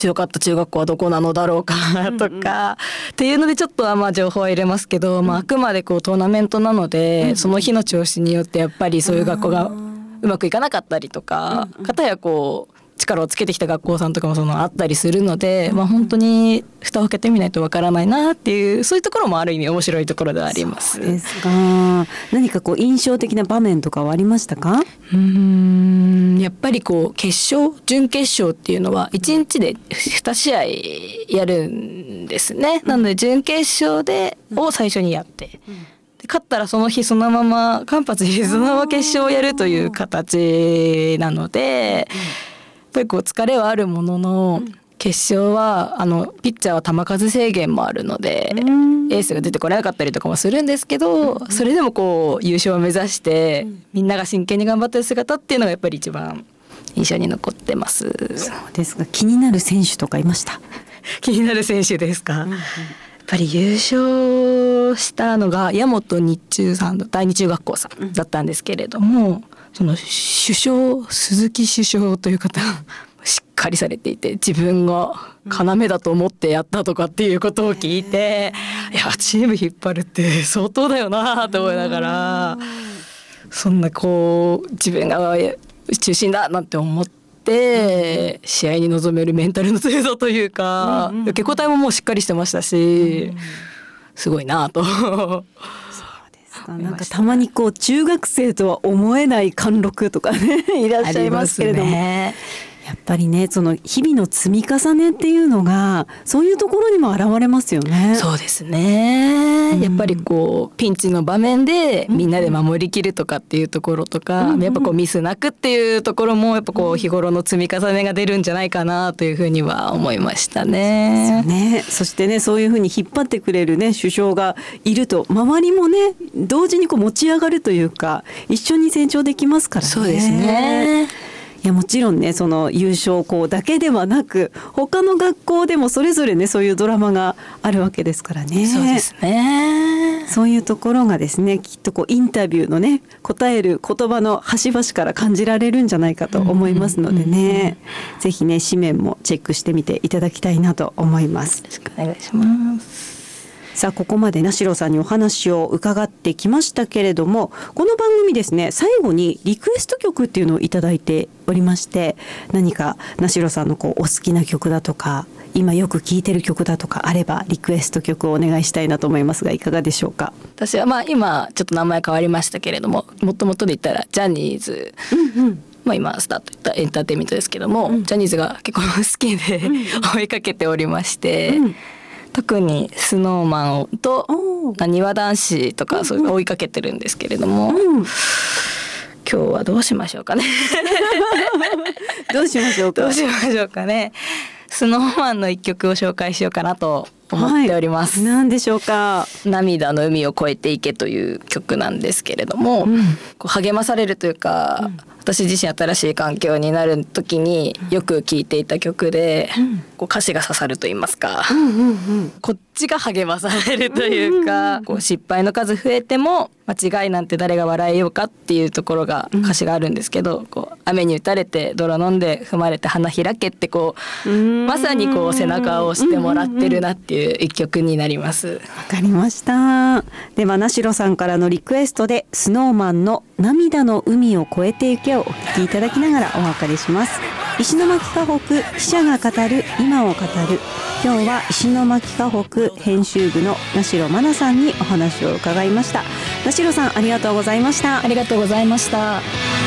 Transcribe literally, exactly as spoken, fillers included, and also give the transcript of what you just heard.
強かった中学校はどこなのだろうかとか、うんうん、っていうのでちょっとはまあ情報は入れますけど、うん、まあ、あくまでこうトーナメントなので、うん、その日の調子によってやっぱりそういう学校がうまくいかなかったりとか、うんうん、かたやこう力をつけてきた学校さんとかもそのあったりするので、うん、まあ、本当に蓋を開けてみないとわからないなっていう、そういうところもある意味面白いところではあります。 そうですか。何かこう印象的な場面とかはありましたか？ うーんやっぱりこう決勝準決勝っていうのはいちにちでに試合やるんですね、うん、なので準決勝でを最初にやって、うん、で勝ったらその日そのまま間髪入れずそのまま決勝をやるという形なので、うん、やっぱりこう疲れはあるものの、決勝はあのピッチャーは球数制限もあるので、エースが出てこなかったりとかもするんですけど、それでもこう優勝を目指してみんなが真剣に頑張ってる姿っていうのがやっぱり一番印象に残ってます。 そうですか。気になる選手とかいました？ 気になる選手ですか、うんうん、やっぱり優勝したのが大和日中さんの第二中学校さんだったんですけれども、うん、その首相鈴木首相という方しっかりされていて、自分が要だと思ってやったとかっていうことを聞いて、いやチーム引っ張るって相当だよなと思いながら、そんなこう自分が中心だなんて思って試合に臨めるメンタルの強さというか、受け答えももうしっかりしてましたし、すごいなと。 なんかたまにこう中学生とは思えない貫禄とかねいらっしゃいますけれども、ね、やっぱりねその日々の積み重ねっていうのがそういうところにも現れますよね。 そうですね、うん、やっぱりこうピンチの場面でみんなで守りきるとかっていうところとか、うん、やっぱこうミスなくっていうところもやっぱこう日頃の積み重ねが出るんじゃないかなというふうには思いましたね。 そうね。そしてねそういうふうに引っ張ってくれるね主将がいると周りもね同時にこう持ち上がるというか一緒に成長できますからね。 そうですね。 いやもちろんねその優勝校だけではなく他の学校でもそれぞれねそういうドラマがあるわけですからね。 そうですね。 そういうところがですねきっとこうインタビューのね答える言葉の端々から感じられるんじゃないかと思いますのでね、うんうん、ぜひね紙面もチェックしてみていただきたいなと思います。 よろしくお願いします。 さあここまで名城さんにお話を伺ってきましたけれども、この番組ですね最後にリクエスト曲っていうのをいただいておりまして、何か名城さんのこうお好きな曲だとか今よく聴いてる曲だとかあればリクエスト曲をお願いしたいなと思いますがいかがでしょうか？ 私はまあ今ちょっと名前変わりましたけれども、もともとで言ったらジャニーズ、うんうん、まあ、今スタートいったエンターテインメントですけども、うん、ジャニーズが結構好きで、うん、追いかけておりまして、うん、特にスノーマンとなにわ男子とかそういうの追いかけてるんですけれども、うんうん、今日はどうしましょうかねどうしましょうかどうしましょうかね。スノーマンの一曲を紹介しようかなと思っております、 はい、何でしょうか？ 涙の海を越えていけという曲なんですけれども、うん、こう励まされるというか、うん、私自身新しい環境になる時によく聴いていた曲で、うん、こう歌詞が刺さると言いますか、うんうんうん、こっちが励まされるというか、うんうんうん、こう失敗の数増えても間違いなんて誰が笑えようかっていうところが歌詞があるんですけど、うん、こう雨に打たれて泥飲んで踏まれて花開けってこう、うん、まさにこう背中を押してもらってるなっていう一曲になります。わかりました。では名城さんからのリクエストでスノーマンの涙の海を越えていけをお聴きいただきながらお別れします。石巻河北記者が語る今を語る。今日は石巻河北編集部の名城真奈さんにお話を伺いました。名城さんありがとうございました。 ありがとうございました。